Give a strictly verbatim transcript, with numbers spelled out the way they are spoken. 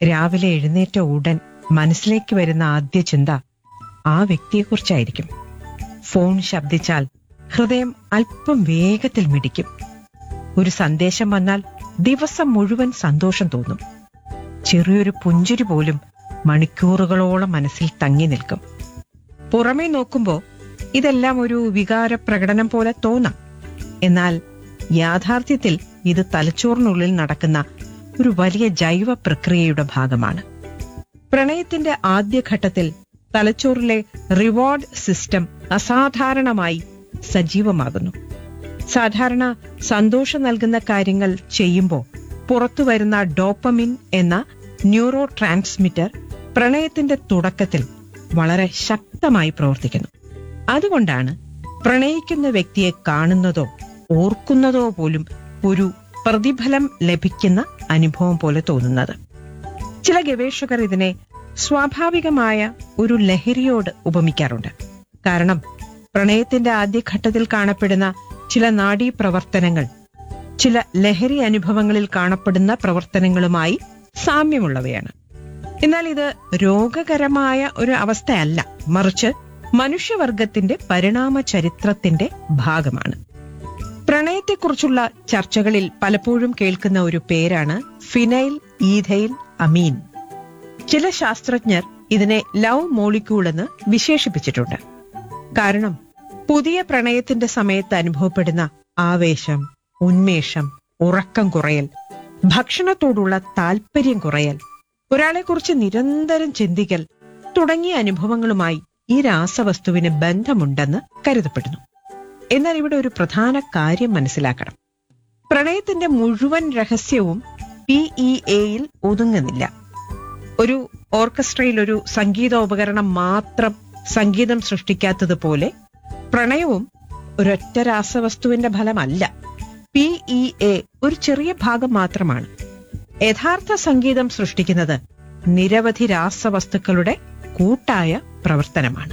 രാവിലെ എഴുന്നേറ്റ ഉടൻ മനസ്സിലേക്ക് വരുന്ന ആദ്യ ചിന്ത ആ വ്യക്തിയെക്കുറിച്ചായിരിക്കും. ഫോൺ ശബ്ദിച്ചാൽ ഹൃദയം അല്പം വേഗത്തിൽ മിടിക്കും. ഒരു സന്ദേശം വന്നാൽ ദിവസം മുഴുവൻ സന്തോഷം തോന്നും. ചെറിയൊരു പുഞ്ചിരി പോലും മണിക്കൂറുകളോളം മനസ്സിൽ തങ്ങി നിൽക്കും. പുറമേ നോക്കുമ്പോൾ ഇതെല്ലാം ഒരു വികാര പ്രകടനം പോലെ തോന്നാം. എന്നാൽ യാഥാർത്ഥ്യത്തിൽ ഇത് തലച്ചോറിനുള്ളിൽ നടക്കുന്ന ഒരു വലിയ ജൈവ പ്രക്രിയയുടെ ഭാഗമാണ്. പ്രണയത്തിന്റെ ആദ്യഘട്ടത്തിൽ തലച്ചോറിലെ റിവാർഡ് സിസ്റ്റം അസാധാരണമായി സജീവമാകുന്നു. സാധാരണ സന്തോഷം നൽകുന്ന കാര്യങ്ങൾ ചെയ്യുമ്പോൾ പുറത്തുവരുന്ന ഡോപ്പമിൻ എന്ന ന്യൂറോ ട്രാൻസ്മിറ്റർ പ്രണയത്തിന്റെ തുടക്കത്തിൽ വളരെ ശക്തമായി പ്രവർത്തിക്കുന്നു. അതുകൊണ്ടാണ് പ്രണയിക്കുന്ന വ്യക്തിയെ കാണുന്നതോ ഓർക്കുന്നതോ പോലും ഒരു പ്രതിഫലം ലഭിക്കുന്ന അനുഭവം പോലെ തോന്നുന്നത്. ചില ഗവേഷകർ ഇതിനെ സ്വാഭാവികമായ ഒരു ലഹരിയോട് ഉപമിക്കാറുണ്ട്. കാരണം പ്രണയത്തിന്റെ ആദ്യഘട്ടത്തിൽ കാണപ്പെടുന്ന ചില നാഡീ പ്രവർത്തനങ്ങൾ ചില ലഹരി അനുഭവങ്ങളിൽ കാണപ്പെടുന്ന പ്രവർത്തനങ്ങളുമായി സാമ്യമുള്ളവയാണ്. എന്നാൽ ഇത് രോഗകരമായ ഒരു അവസ്ഥയല്ല, മറിച്ച് മനുഷ്യവർഗത്തിന്റെ പരിണാമ ചരിത്രത്തിന്റെ ഭാഗമാണ്. പ്രണയത്തെക്കുറിച്ചുള്ള ചർച്ചകളിൽ പലപ്പോഴും കേൾക്കുന്ന ഒരു പേരാണ് ഫിനൈൽ ഈഥൈൽ അമീൻ. ചില ശാസ്ത്രജ്ഞർ ഇതിനെ ലവ് മോളിക്യൂൾ എന്ന് വിശേഷിപ്പിച്ചിട്ടുണ്ട്. കാരണം പുതിയ പ്രണയത്തിന്റെ സമയത്ത് അനുഭവപ്പെടുന്ന ആവേശം, ഉന്മേഷം, ഉറക്കം കുറയൽ, ഭക്ഷണത്തോടുള്ള താല്പര്യം കുറയൽ, ഒരാളെക്കുറിച്ച് നിരന്തരം ചിന്തിക്കൽ തുടങ്ങിയ അനുഭവങ്ങളുമായി ഈ രാസവസ്തുവിന് ബന്ധമുണ്ടെന്ന് കരുതപ്പെടുന്നു. എന്നാൽ ഇവിടെ ഒരു പ്രധാന കാര്യം മനസ്സിലാക്കണം. പ്രണയത്തിന്റെ മുഴുവൻ രഹസ്യവും പി ഇ എയിൽ ഒതുങ്ങുന്നില്ല. ഒരു ഓർക്കസ്ട്രയിൽ ഒരു സംഗീതോപകരണം മാത്രം സംഗീതം സൃഷ്ടിക്കാത്തതുപോലെ പ്രണയവും ഒരൊറ്റ രാസവസ്തുവിന്റെ ഫലമല്ല. പി ഇ എ ഒരു ചെറിയ ഭാഗം മാത്രമാണ്. യഥാർത്ഥ സംഗീതം സൃഷ്ടിക്കുന്നത് നിരവധി രാസവസ്തുക്കളുടെ കൂട്ടായ പ്രവർത്തനമാണ്.